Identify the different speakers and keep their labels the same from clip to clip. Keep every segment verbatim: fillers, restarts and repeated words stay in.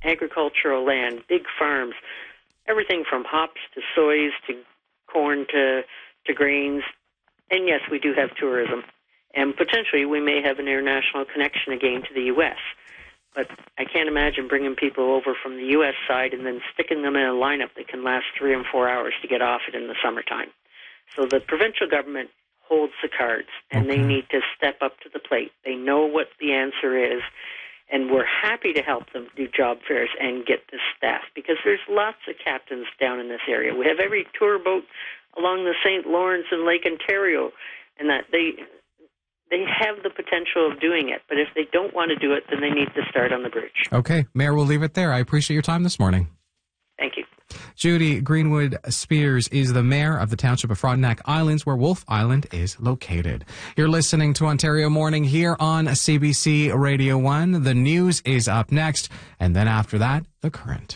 Speaker 1: agricultural land, big farms, everything from hops to soys to corn to, to grains. And yes, we do have tourism. And potentially we may have an international connection again to the U S But I can't imagine bringing people over from the U S side and then sticking them in a lineup that can last three and four hours to get off it in the summertime. So the provincial government holds the cards, and okay. they need to step up to the plate. They know what the answer is, and we're happy to help them do job fairs and get the staff, because there's lots of captains down in this area. We have every tour boat along the Saint Lawrence and Lake Ontario, and that they they have the potential of doing it. But if they don't want to do it, then they need to start on the bridge.
Speaker 2: Okay, Mayor, we'll leave it there. I appreciate your time this morning.
Speaker 1: Thank you.
Speaker 2: Judy Greenwood Spears is the mayor of the township of Frontenac Islands, where Wolfe Island is located. You're listening to Ontario Morning here on C B C Radio one. The news is up next, and then after that, the current.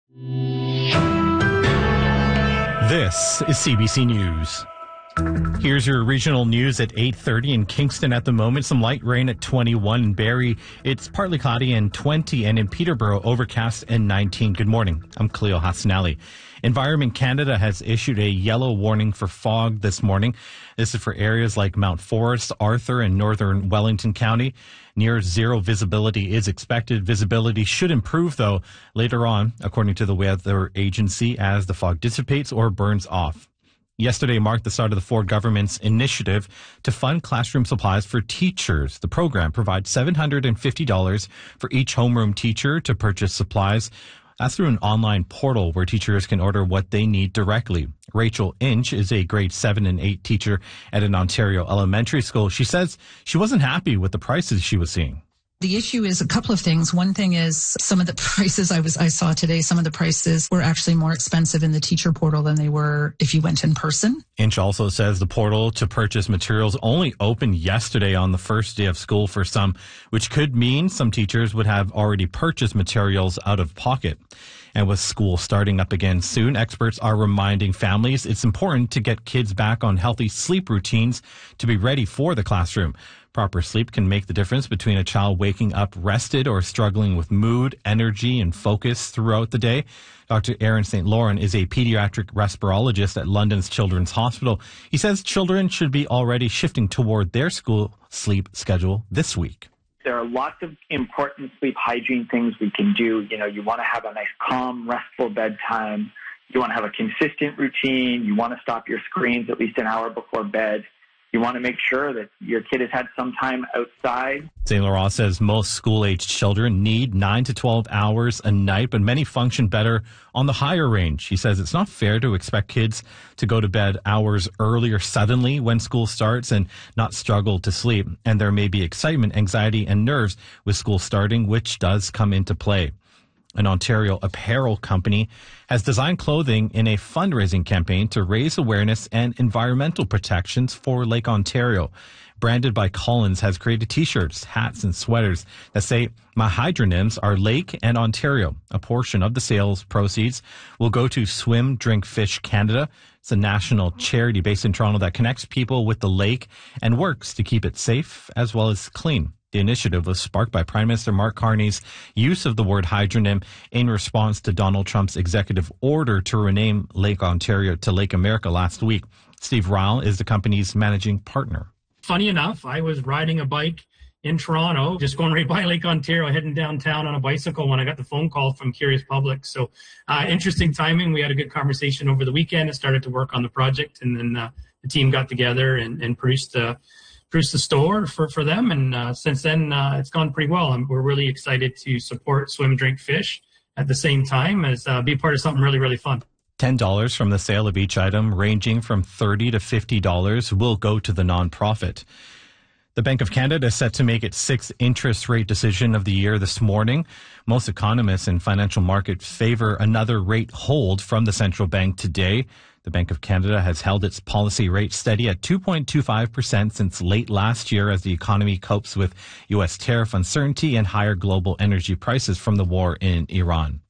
Speaker 3: This is C B C News. Here's your regional news at eight thirty in Kingston at the moment. Some light rain at twenty-one in Barrie. It's partly cloudy and twenty, and in Peterborough, overcast and nineteen. Good morning. I'm Cleo Hassanelli. Environment Canada has issued a yellow warning for fog this morning. This is for areas like Mount Forest, Arthur, and northern Wellington County. Near zero visibility is expected. Visibility should improve, though, later on, according to the weather agency, as the fog dissipates or burns off. Yesterday marked the start of the Ford government's initiative to fund classroom supplies for teachers. The program provides seven hundred fifty dollars for each homeroom teacher to purchase supplies. That's through an online portal where teachers can order what they need directly. Rachel Inch is a grade seven and eight teacher at an Ontario elementary school. She says she wasn't happy with the prices she was seeing.
Speaker 4: The issue is a couple of things. One thing is some of the prices I was I saw today, some of the prices were actually more expensive in the teacher portal than they were if you went in person.
Speaker 3: Inch also says the portal to purchase materials only opened yesterday on the first day of school for some, which could mean some teachers would have already purchased materials out of pocket. And with school starting up again soon, experts are reminding families it's important to get kids back on healthy sleep routines to be ready for the classroom. Proper sleep can make the difference between a child waking up rested or struggling with mood, energy, and focus throughout the day. Doctor Aaron Saint Laurent is a pediatric respirologist at London's Children's Hospital. He says children should be already shifting toward their school sleep schedule this week.
Speaker 5: There are lots of important sleep hygiene things we can do. You know, you want to have a nice, calm, restful bedtime. You want to have a consistent routine. You want to stop your screens at least an hour before bed. You want to make sure that your kid has had some time outside.
Speaker 3: Saint Laurent says most school-aged children need nine to twelve hours a night, but many function better on the higher range. He says it's not fair to expect kids to go to bed hours earlier suddenly when school starts and not struggle to sleep. And there may be excitement, anxiety, and nerves with school starting, which does come into play. An Ontario apparel company has designed clothing in a fundraising campaign to raise awareness and environmental protections for Lake Ontario. Branded by Collins has created t-shirts, hats, and sweaters that say, "My hydronyms are Lake and Ontario." A portion of the sales proceeds will go to Swim, Drink, Fish Canada. It's a national charity based in Toronto that connects people with the lake and works to keep it safe as well as clean. The initiative was sparked by Prime Minister Mark Carney's use of the word hydronym in response to Donald Trump's executive order to rename Lake Ontario to Lake America last week. Steve Ryle is the company's managing partner.
Speaker 6: Funny enough, I was riding a bike in Toronto, just going right by Lake Ontario, heading downtown on a bicycle when I got the phone call from Curious Public. So uh, interesting timing. We had a good conversation over the weekend and started to work on the project. And then uh, the team got together and, and produced uh, produced the store for, for them. And uh, since then, uh, it's gone pretty well. And we're really excited to support Swim, Drink, Fish at the same time as uh, be part of something really, really fun.
Speaker 3: ten dollars from the sale of each item, ranging from thirty dollars to fifty dollars, will go to the nonprofit. The Bank of Canada is set to make its sixth interest rate decision of the year this morning. Most economists in financial markets favor another rate hold from the central bank today. The Bank of Canada has held its policy rate steady at two point two five percent since late last year as the economy copes with U S tariff uncertainty and higher global energy prices from the war in Iran.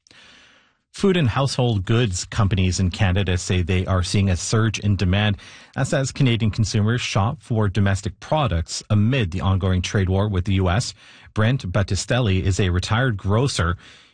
Speaker 3: Food and household goods companies in Canada say they are seeing a surge in demand as as Canadian consumers shop for domestic products amid the ongoing trade war with the U S. Brent Battistelli is a retired grocer.